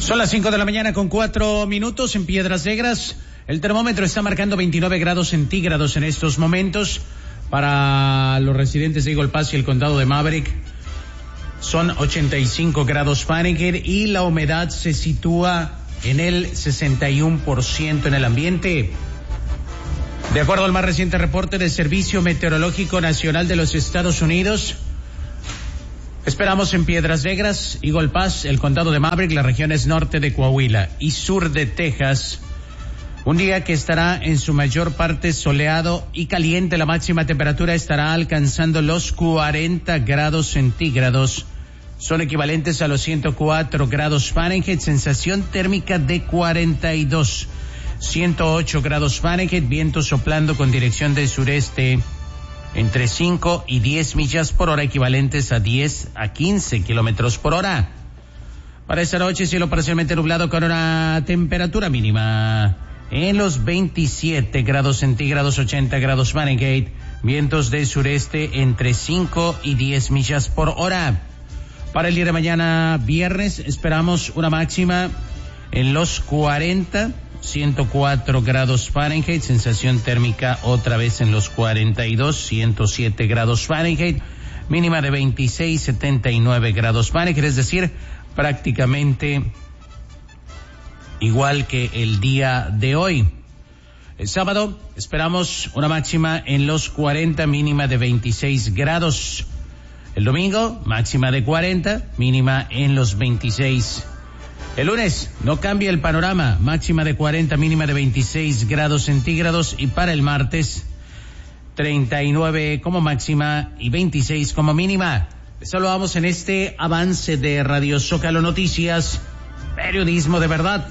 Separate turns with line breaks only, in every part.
Son las 5 de la mañana con 4 minutos en Piedras Negras. El termómetro está marcando 29 grados centígrados en estos momentos. Para los residentes de Eagle Pass y el condado de Maverick son 85 grados Fahrenheit y la humedad se sitúa en el 61% en el ambiente. De acuerdo al más reciente reporte del Servicio Meteorológico Nacional de los Estados Unidos, esperamos en Piedras Negras, Eagle Pass, el condado de Maverick, las regiones norte de Coahuila y sur de Texas, un día que estará en su mayor parte soleado y caliente. La máxima temperatura estará alcanzando los 40 grados centígrados. Son equivalentes a los 104 grados Fahrenheit, sensación térmica de 42. 108 grados Fahrenheit, viento soplando con dirección del sureste entre 5 y 10 millas por hora, equivalentes a 10 a 15 kilómetros por hora. Para esta noche, cielo parcialmente nublado con una temperatura mínima en los 27 grados centígrados, 80 grados Fahrenheit, vientos del sureste entre 5 y 10 millas por hora. Para el día de mañana, viernes, esperamos una máxima en los 40, 104 grados Fahrenheit, sensación térmica otra vez en los 42, 107 grados Fahrenheit, mínima de 26, 79 grados Fahrenheit, es decir, prácticamente igual que el día de hoy. El sábado esperamos una máxima en los 40, mínima de 26 grados. El domingo, máxima de 40, mínima en los 26. El lunes no cambia el panorama, máxima de 40, mínima de 26 grados centígrados, y para el martes 39 como máxima y 26 como mínima. Saludamos en este avance de Radio Zócalo Noticias, periodismo de verdad.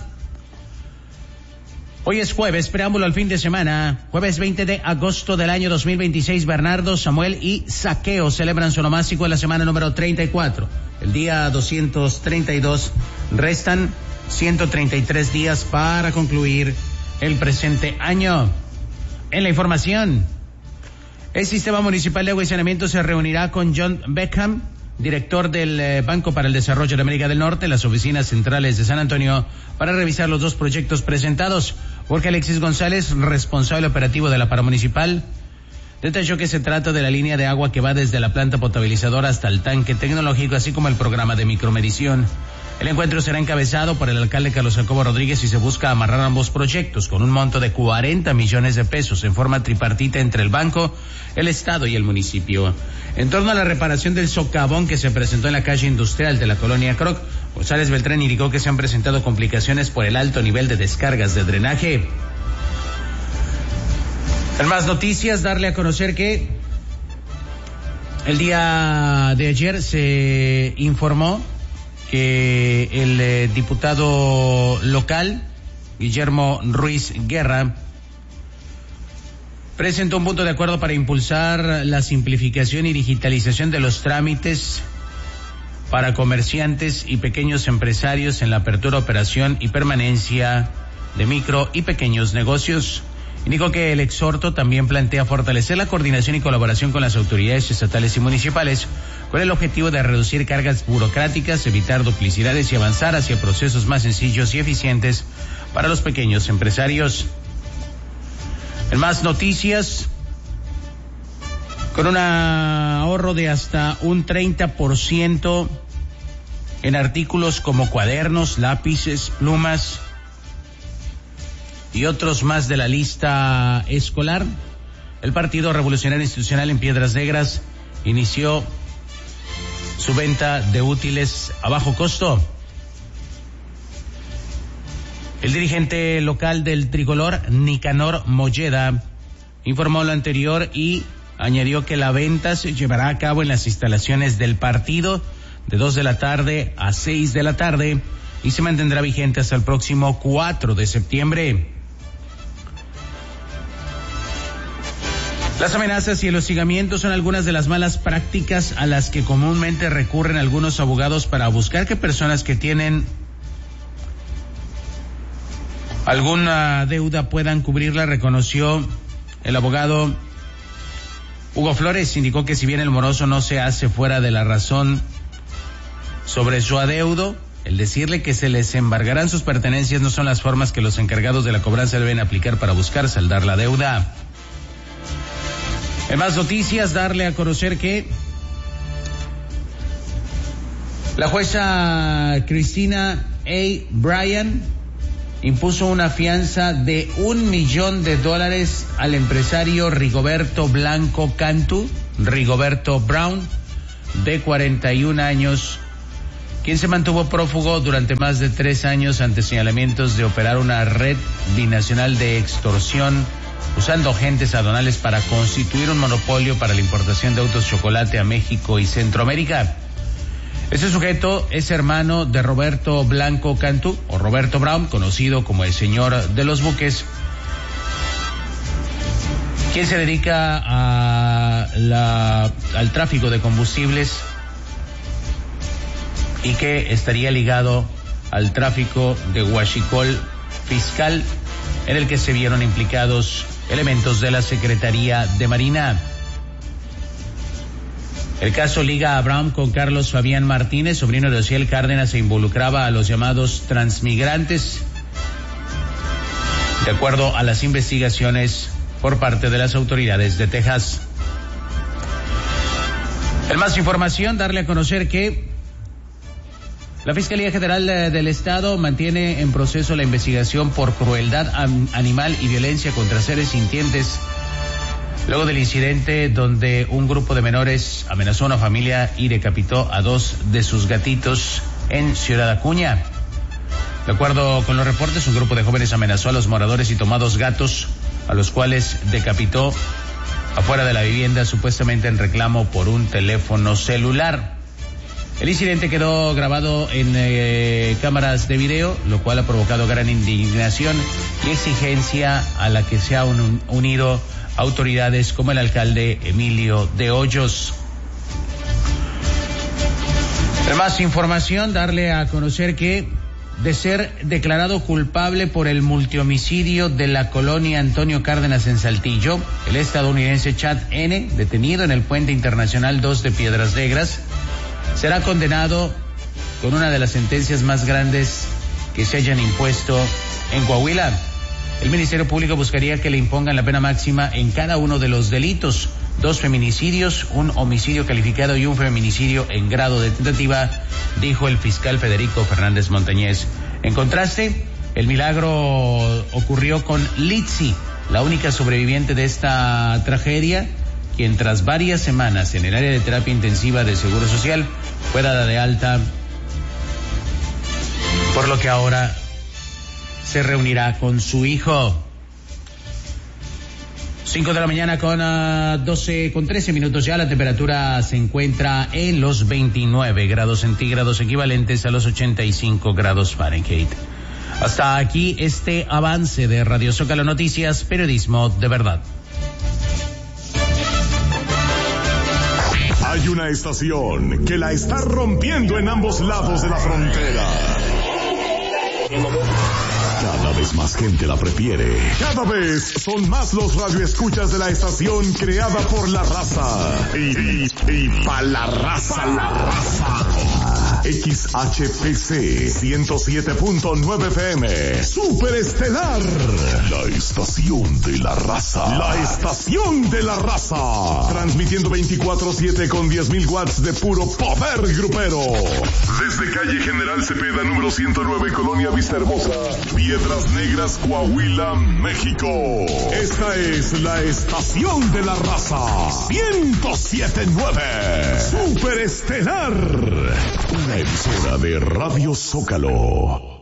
Hoy es jueves, preámbulo al fin de semana, jueves 20 de agosto del año 2026. Bernardo, Samuel y Saqueo celebran su onomástico en la semana número 34. El día 232, restan 133 días para concluir el presente año. En la información, el Sistema Municipal de Agua y Saneamiento se reunirá con John Beckham, director del Banco para el Desarrollo de América del Norte, en las oficinas centrales de San Antonio, para revisar los dos proyectos presentados. Porque Alexis González, responsable operativo de la Paramunicipal, detalló que se trata de la línea de agua que va desde la planta potabilizadora hasta el tanque tecnológico, así como el programa de micromedición. El encuentro será encabezado por el alcalde Carlos Jacobo Rodríguez y se busca amarrar ambos proyectos con un monto de 40 millones de pesos en forma tripartita entre el banco, el estado y el municipio. En torno a la reparación del socavón que se presentó en la calle industrial de la colonia Croc, González Beltrán indicó que se han presentado complicaciones por el alto nivel de descargas de drenaje. En más noticias, darle a conocer que el día de ayer se informó que el diputado local, Guillermo Ruiz Guerra, presentó un punto de acuerdo para impulsar la simplificación y digitalización de los trámites para comerciantes y pequeños empresarios en la apertura, operación y permanencia de micro y pequeños negocios. Indicó que el exhorto también plantea fortalecer la coordinación y colaboración con las autoridades estatales y municipales con el objetivo de reducir cargas burocráticas, evitar duplicidades y avanzar hacia procesos más sencillos y eficientes para los pequeños empresarios. En más noticias, con un ahorro de hasta un 30% en artículos como cuadernos, lápices, plumas y otros más de la lista escolar, el Partido Revolucionario Institucional en Piedras Negras inició su venta de útiles a bajo costo. El dirigente local del Tricolor, Nicanor Molleda, informó lo anterior y añadió que la venta se llevará a cabo en las instalaciones del partido de 2 de la tarde a 6 de la tarde y se mantendrá vigente hasta el próximo 4 de septiembre. Las amenazas y el hostigamiento son algunas de las malas prácticas a las que comúnmente recurren algunos abogados para buscar que personas que tienen alguna deuda puedan cubrirla, reconoció el abogado Hugo Flores. Indicó que si bien el moroso no se hace fuera de la razón sobre su adeudo, el decirle que se les embargarán sus pertenencias no son las formas que los encargados de la cobranza deben aplicar para buscar saldar la deuda. En más noticias, darle a conocer que la jueza Cristina A. Bryan impuso una fianza de $1 millón al empresario Rigoberto Blanco Cantu, Rigoberto Brown, de 41 años, quien se mantuvo prófugo durante más de 3 años ante señalamientos de operar una red binacional de extorsión usando agentes aduanales para constituir un monopolio para la importación de autos chocolate a México y Centroamérica. Este sujeto es hermano de Roberto Blanco Cantu, o Roberto Brown, conocido como el señor de los buques, quien se dedica al tráfico de combustibles y que estaría ligado al tráfico de huachicol fiscal, en el que se vieron implicados elementos de la Secretaría de Marina. El caso liga a Brown con Carlos Fabián Martínez, sobrino de Ociel Cárdenas, e involucraba a los llamados transmigrantes, de acuerdo a las investigaciones por parte de las autoridades de Texas. En más información, darle a conocer que la Fiscalía General del Estado mantiene en proceso la investigación por crueldad animal y violencia contra seres sintientes, luego del incidente donde un grupo de menores amenazó a una familia y decapitó a 2 de sus gatitos en Ciudad Acuña. De acuerdo con los reportes, un grupo de jóvenes amenazó a los moradores y tomó 2 gatos, a los cuales decapitó afuera de la vivienda, supuestamente en reclamo por un teléfono celular. El incidente quedó grabado en cámaras de video, lo cual ha provocado gran indignación y exigencia a la que se han unido autoridades como el alcalde Emilio de Hoyos. En más información, darle a conocer que, de ser declarado culpable por el multihomicidio de la colonia Antonio Cárdenas en Saltillo, el estadounidense Chad N., detenido en el Puente Internacional 2 de Piedras Negras, será condenado con una de las sentencias más grandes que se hayan impuesto en Coahuila. El Ministerio Público buscaría que le impongan la pena máxima en cada uno de los delitos: 2 feminicidios, un homicidio calificado y un feminicidio en grado de tentativa, dijo el fiscal Federico Fernández Montañez. En contraste, el milagro ocurrió con Litsi, la única sobreviviente de esta tragedia, quien tras varias semanas en el área de terapia intensiva de Seguro Social fue dada de alta, por lo que ahora se reunirá con su hijo. 5 de la mañana con 13 minutos ya. La temperatura se encuentra en los 29 grados centígrados, equivalentes a los 85 grados Fahrenheit. Hasta aquí este avance de Radio Zócalo Noticias, periodismo de verdad.
Hay una estación que la está rompiendo en ambos lados de la frontera. Cada vez más gente la prefiere. Cada vez son más los radioescuchas de la estación creada por la raza. Y pa' la raza. XHPC 107.9 FM. Super Estelar. La estación de la raza. La estación de la raza. Transmitiendo 24/7 con 10,000 watts de puro poder grupero. Desde calle General Cepeda, número 109, Colonia Vista Hermosa, Piedras Negras, Coahuila, México. Esta es la estación de la raza. 107.9. Super Estelar. Una emisora de Radio Zócalo.